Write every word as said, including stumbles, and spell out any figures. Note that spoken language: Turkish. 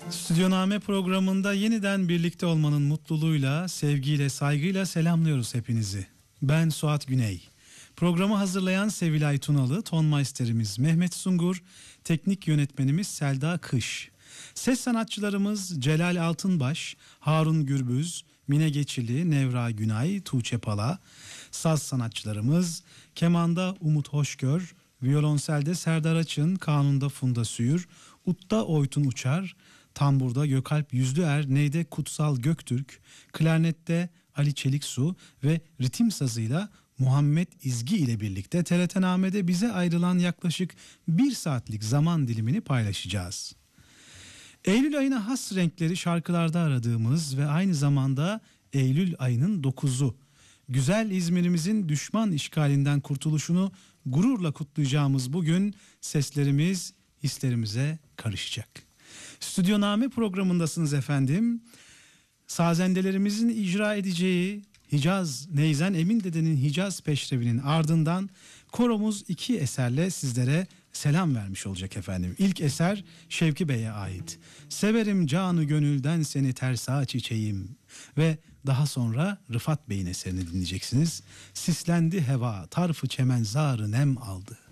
Stüdyoname programında yeniden birlikte olmanın mutluluğuyla, sevgiyle, saygıyla selamlıyoruz hepinizi. Ben Suat Güney. Programı hazırlayan Sevilay Tunalı, tonmeisterimiz Mehmet Sungur, teknik yönetmenimiz Selda Kış. Ses sanatçılarımız Celal Altınbaş, Harun Gürbüz, Mine Geçili, Nevra Günay, Tuğçe Pala. Saz sanatçılarımız kemanda Umut Hoşgör, violonselde Serdar Açın, kanunda Funda Süyür, utta Oytun Uçar, tamburda Gökalp Yüzlüer, neyde Kutsal Göktürk, klarnette Ali Çeliksu ve ritim sazıyla Muhammed İzgi ile birlikte T R T Name'de bize ayrılan yaklaşık bir saatlik zaman dilimini paylaşacağız. Eylül ayına has renkleri şarkılarda aradığımız ve aynı zamanda Eylül ayının dokuzu, güzel İzmir'imizin düşman işgalinden kurtuluşunu gururla kutlayacağımız bugün seslerimiz hislerimize karışacak. Stüdyoname programındasınız efendim. Sazendelerimizin icra edeceği Hicaz, Neyzen Emin Dede'nin Hicaz Peşrevi'nin ardından koromuz iki eserle sizlere selam vermiş olacak efendim. İlk eser Şevki Bey'e ait. Severim canı gönülden seni tersa çiçeğim. Ve daha sonra Rıfat Bey'in eserini dinleyeceksiniz. Sislendi heva, tarfı çemen zarı nem aldı.